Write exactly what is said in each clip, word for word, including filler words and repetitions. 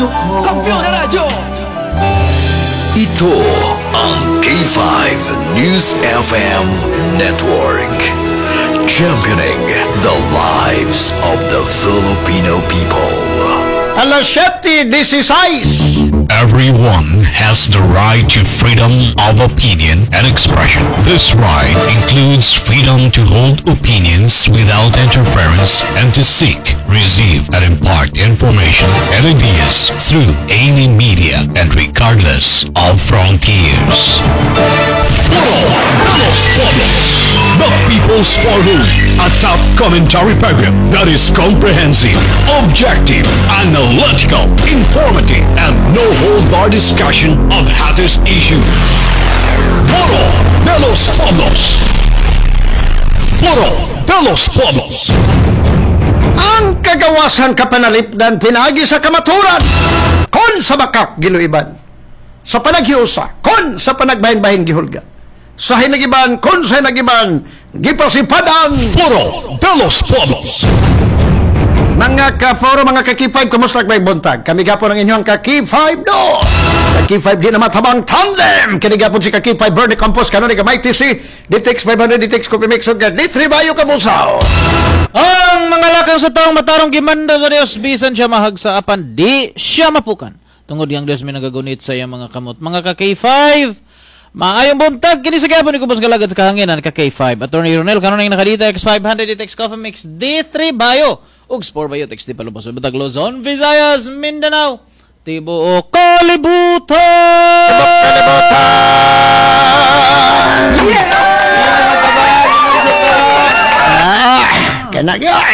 Campione Radio! Ito ang K five News F M Network. Championing the lives of the Filipino people. Alas siyete dieciséis. Everyone has the right to freedom of opinion and expression. This right includes freedom to hold opinions without interference and to seek, receive, and impart information and ideas through any media and regardless of frontiers. Foro de los Pueblos, the People's Forum, a top commentary program that is comprehensive, objective, analytical, informative, and no-hold-bar discussion of hottest issues. Foro de los Pueblos. Foro de los Pueblos. Ang kagawasan kapanalipdan pinagi sa kamaturan kon sa bakak giluiban, sa panaghiusa kon sa panagbahin-bahin gihulga, sa hinagiban kon sa hinagiban gipasipadan. Foro de los Pueblos. Mga ka-foro, mga ka-K five, kumusta may buntag? Kami gapon ang inyong ka-K five do. Ka-K five di na matabang tandem. Kani gapon si ka-K five Verde Campos, kanon ni ka-Mike T C, D T X five hundred, D T X Coffee Mix, D three Bayo Kabusaw. Ang mga lakang sa taong matarong gimanda sa Diyos, bisan siya mahagsaapan, di siya mapukan. Tungod yung Diyos may nagagunit sa iyang mga kamot. Mga ka-K five, maayong buntag, kini sa gapon ni Kubos Galagad sa kahanginan, ka-K five. Attorney Ronel, kanon yung nakadita, X five hundred, D T X Coffee Mix, D three Bayo. Ug Sport Bayo, Text di palubos. Batag Luzon, Visayas, Mindanao, Tibuo, Kalibutan! Kalibutan! Yeah! Kanak yun!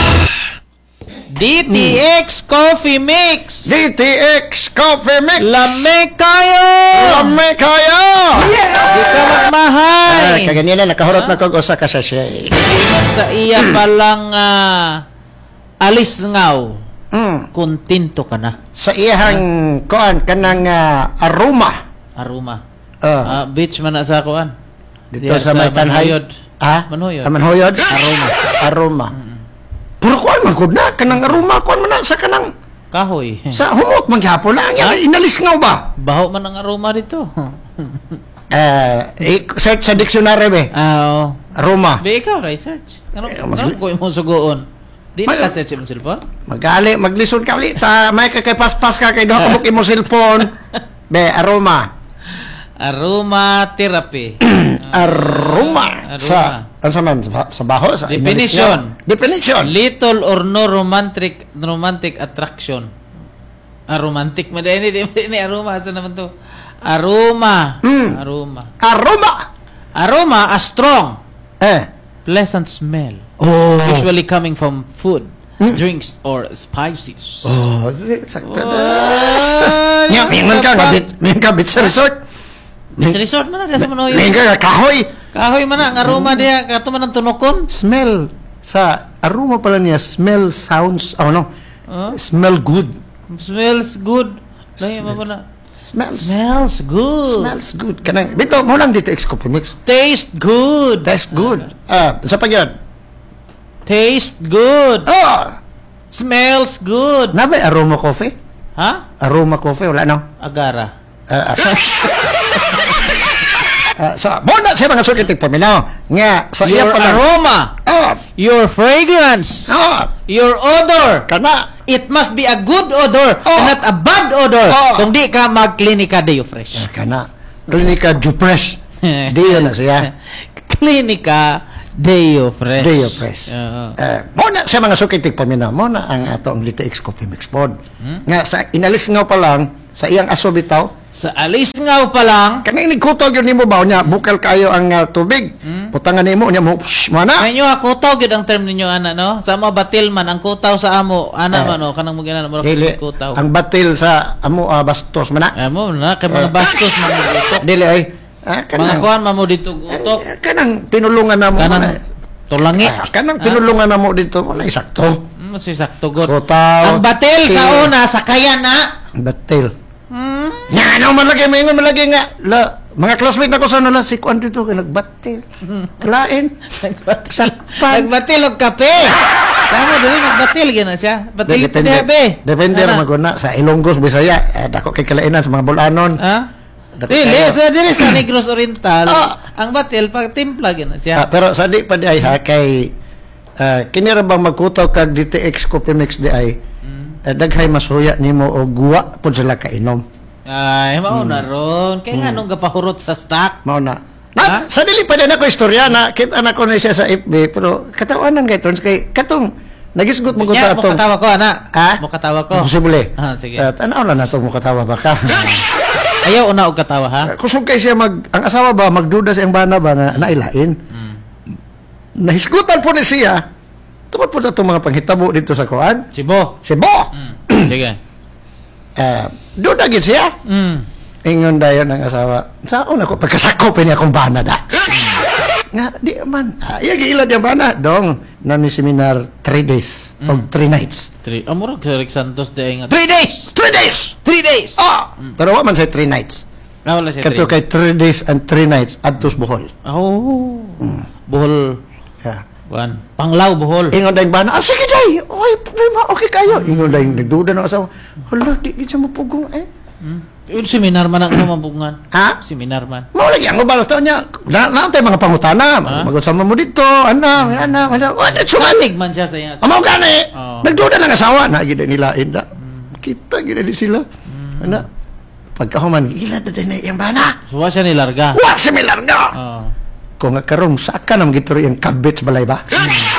D T X Coffee Mix! D T X Coffee Mix! Lame kayo! Lame kayo! Di ka magmahay! Ah, kaganila, nakahurot na kong usa ka sa siya. Sa iya palang uh, alis ngaw, Mm. kontinto ka na. Sa iyang kuan kanang uh, aroma. Aruma. Uh, Ah, beach man na sa kuan. dito Diya sa may tanhay. Manhoyod. Ah? Manhoyod. Ah, Manhoyod? Aroma. Aroma. Puro kuan man gud na kanang aroma kuan man na sa kanang Kahoy. sa humot man gyapon lang yan inalis ngaw ba? Baho man ang aroma dito. Eh, uh, search sa dictionary be. Ah, oo. Aroma. Be ikaw, research. Ano, Eh, ano mag- ko imong sugoon? Di May- na ka-search imong cellphone? Magali, maglisod ka li ta may kay paspas ka kay duha ka buk imong cellphone. Be, aroma. Aroma therapy. Aroma. Aroma. Sa ano man sa, sa baho sa Definition. inalis ngaw. Definition. Little or no romantic romantic attraction. Ah, romantic mo din. Di ni aroma. Asa naman to? Aroma. Mm. Aroma. Aroma. Aroma, a strong, Eh. pleasant smell. Oh. Usually coming from food, drinks, or spices. Oh, sakto Oh, na. Nya, mingan ka kapag- ngabit, mingan ka bit sa resort. Sa resort man na, sa Manoyo. Mingan ka kahoy. Kahoy man na, ang aroma diya, kato man ang tunokon. Smell sa aroma pala niya, smell sounds, oh no. Oh, Smell good. smells good. Lahi mo ba na? Smells. Smells good. Smells good. Kanang bito mo lang dito X Coffee Mix. Taste good. Taste good. Ah, sa pagyan. Taste good. Oh, Smells good. nabe aroma coffee? Ha? Aroma coffee wala no. Agara. Ah, ah. Ah, so, muna sa mga sukitig paminaw. Nga, sa iya Your pala. aroma, Oh, your fragrance, oh, your odor. kana. It must be a good odor, Oh. not a bad odor. Oh. Kung di ka mag-klinika Deo Fresh. Ah, kana. Klinika Jupres. Diyo na siya. Klinika Deo Fresh. Deo Fresh. Oo. Eh, muna sa mga sukitig paminaw, muna ang atong Lito X Coffee Mix Pod. Nga, sa inalis nga pa lang, sa iyang aso bitaw, Sa alis ngaw pa lang, kanang nigkutog yun nimo ba niya, bukal kayo ang uh, tubig. Putangan nimo niya mo, shh, mana? Ay nyo ha, kutaw yun ang term ninyo, ana, no? Sa mo batil man, ang kutaw sa amo, ana Eh, man, no? Kanang mga mo Dili, kutaw. ang batil sa amo uh, bastos mana. Amo na, kay mga bastos, mga utok. Dili ay, ah, Mga kanang, kuhan, mamo dito utok. eh, kanang pinulungan na mo. Kanang mana. tulangi. Ah, kanang pinulungan na mo dito, wala sakto. Mm, si sakto god. Kutaw. Ang batil sa til. una, sa kaya na. Batil. Hmm? Nga, ano malagi, mayroon malagi nga. La, mga classmate na ko sa nala, si Kwan dito, kaya nagbatil. Kalain. Sakpan. Nagbatil og kape. Tama dili nagbatil gina siya. Batil pa diha be. Depende ra maguna sa Ilonggos, Bisaya. Eh, dako kay kalainan sa mga bulanon. Ha? Dako Dili kayo. sa dili sa Negros Oriental. Ah. Ang batil pag timpla gina Ah, siya. pero sa di pa di ay ha, kay uh, kini ra bang magkutaw kag D T X Coffee Mix di ay Mm. uh, daghay masuya nimo o guwa pud sila kainom. Ay, mao na ron. Kay nga nung gapahurot sa stock. Mao na. Ha? Na, sa dili pa din ako istorya na kita na ko na siya sa F B pero katawanan kay tons kay katong nagisgot mo ko Nya, sa mo atong katawa ko ana. Ha? Mo katawa ko. Posible. Ah, sige. Uh, tanaw na nato mo katawa ba ka? Ayaw una og katawa ha. Kusog kay siya mag ang asawa ba magduda sa iyang bana ba na nailain. Mm. Nahisgutan po ni siya. Tungod po na itong mga panghitabo dito sa kuan. Sibo. Sibo! Mm. Sige. Uh, doon na gid siya. Mm. Ingon dayon ang asawa. Saan ako pagkasako pa niya akong bana da. Nga, di man. Ah, iya giilad yung bana. Dong, nami seminar three days. Mm. O three nights. Three. Amo ra kay Rick Santos day nga. Three days. Three days! Three days. Ah! Pero wa man say three nights. Ah, wala siya. Kato three. kay three days and three nights adtos Bohol. Oh. Bohol. Yeah. Wan. Panglaw Bohol. Ingon dayong bana, ah, sige day, oy, problema, okay kayo. Ingon dayong nagduda na asawa, hala, di gid siya mapugong eh. Hmm. Yung seminar man ang mamabungan. Ha? Seminar man. Mao lagi ang ubal taon niya. Na naantay mga pangutana, Ha? mag-usama mo dito, ana, ana, ana. Wa na Sumatig man siya sa iya. Amo gani. Oo. Nagduda ng asawa na gid nila inda. Kita gid ni sila. Ana. Pagkahuman ila na din iyang bana. Suwa siya nilarga. Wa similar nga. Oh. Kung nga karon saka nam gituro yung kabit balay ba?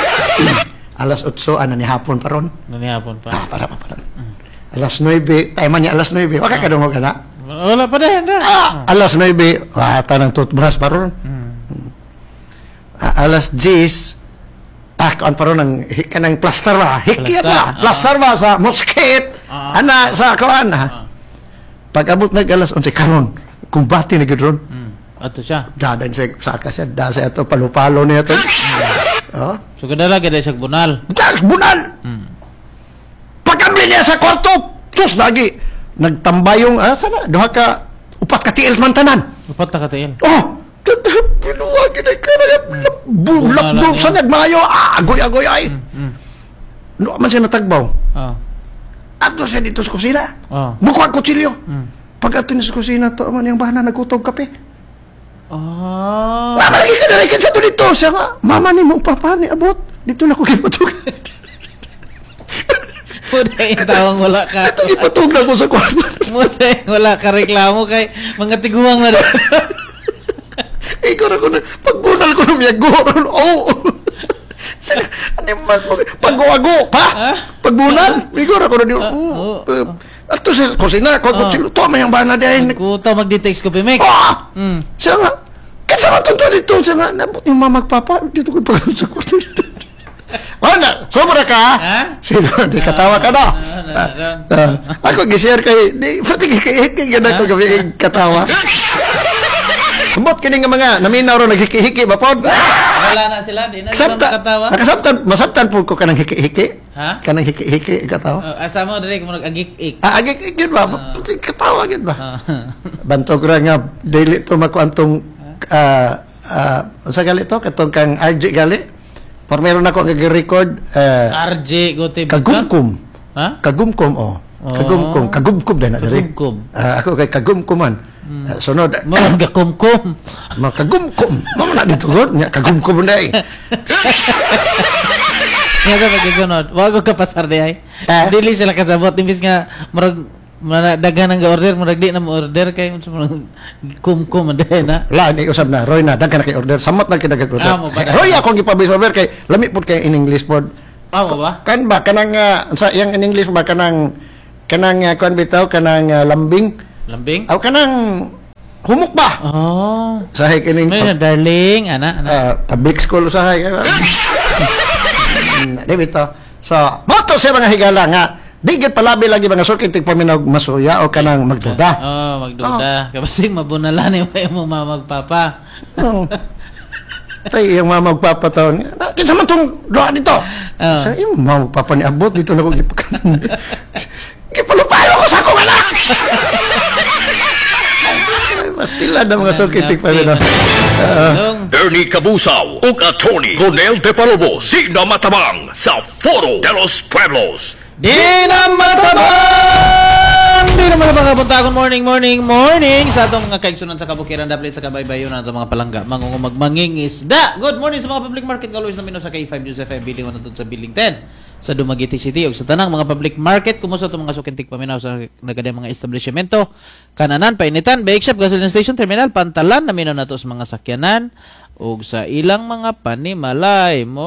Alas otso ana ni hapon paron. Nanihapon pa. Ah, para pa para. Alas nueve, time man niya alas nueve. Wa ka kadungog kana. Wala pa din. Ah, alas nueve, wa tanang toothbrush paron. Hmm. Ah, alas diyes, ah, kuan paron ng kanang plaster ba? Hikit Plaster, ba? ah. Plaster ba sa mosquit? Ah. Ana sa kuan. Ah. Pag abot nag alas onse karon, kumbati na gid ron. Hmm. Ato siya. Dadan siya saka siya, da siya to palupalo niya to. Oh, So kadala gid siya bunal. dag bunal. Hmm. Pagkabli niya sa kwarto, sus lagi nagtambayong ah sana duha ka upat ka tiil man tanan. Upat ta katiil. Oh, pinuwa gid ka na bulak Bunala bulak niya. sa nagmayo ah agoy agoy ay. Hmm. No man siya natagbaw. Oh. Ato siya dito sa kusina. Oh. Mukha kutsilyo. Hmm. Pag ato niya sa kusina to man yung bahana nagkutob kape. Ah. Mama lagi ka na rin sa to dito siya nga. Mama ni mo papa ni abot. Dito na ko gipatug. Muda yung tawang wala ka. Ito gipatug na ko sa kwarto. Muda yung wala ka reklamo kay mga tiguang na doon. Ikaw na ko na, pagbunal ko na miyago. Oo. Sila, ano yung mas pag-uwago, pa? Ha? Pagbunal? Ikaw na ko na diyo. Ah, Oo. oo. At to sa kusina, kung Ah. silo, to may ang bana din. Kuto mag-detect ko pimik. Ah! Hmm. Siya nga, kasi man tunto dito, siya nga, nabot yung mamagpapa, dito ko pag sa kwarto. Wala, sobra ka, ha? Ha? Sino, di katawa ka na. Ah, ah, ah, Ah, ako gisir kay, di, pati hikihiki yun ako gabi katawa. Sumot kini nga mga, naminaw ro naghiki-hiki ba pod? Wala na sila, di na sila Sabta, makatawa. nakasabtan, masabtan po ko kanang hiki-hiki. Ha? Kanang hiki-hiki katawa. Oh, asa mo dali kung nag-agik-ik. Ah, agik yun ba? Pati katawa yun ba? Ah. Bantog ra nga, daily to makuantong, ah, ah, sa gali to, katong kang R J gali. Pero meron ako nag-record, uh, R J Gote kagumkum. Ha? Kagumkum, oh. Oh. Kagumkum. Kagumkum din na diri. Kagumkum. Ah, ako kay kagumkuman. Ah, sunod, Mo gakumkum. mga kagumkum. Mama na dito, God. Nga, kagumkum na eh. Nga sa pagkasunod, wag ko kapasar di ay. Ah. Dili sila kasabot imbis nga murag mana daghan nga order murag di na mo order kay unsa murag kumkum ande na. Wala, hindi usab na. Roy na, dagkan na kay order. Samot na kinagag order. Ah, mo ba na? Roy, akong gipabis order kay, lami po kay in English pod. Amo ba? Kan ba, kanang, ah, sa yang in English ba, kanang, kanang, uh, kuan bitaw, kanang ah, lambing. Lambing? Aw, kanang, humok ba? Oh. Sahay kining, May na darling, ana, ana. uh, public school usahay. Di bitaw. So, moto sa mga higala nga, di gid palabi lagi mga sulking tigpaminaw masuya o kanang magduda. Oh, magduda. Kapasing mabunalan ni way mo mamagpapa. Oh. Tay yung mama magpapataon. Kinsa man tong doa dito? Oh. Sa yung mama magpapa ni abot dito na ko gipakan. Gipalupalo ko sa akong anak. Ay, mas tila Kada mga sukitik pa rin. Dong. Ernie Cabusaw ug Attorney Ronel De Palomos, di na matabang sa Foro de los Pueblos. Di na matabang! Di na matabang kabuntagon. Morning, morning, morning sa atong mga kaigsunan sa kabukiran, daplit sa kabaybayon na itong mga palangga, mangungumag mangingisda. Good morning sa mga public market. Kaluwis na mino sa K five News F M, biling one sa biling ten sa Dumaguete City ug sa tanang mga public market. Kumusta itong mga sukintik paminaw sa nagadang mga establishmento, kananan, painitan, bake shop, gasoline station, terminal, pantalan na mino na to sa mga sakyanan ug sa ilang mga panimalay mo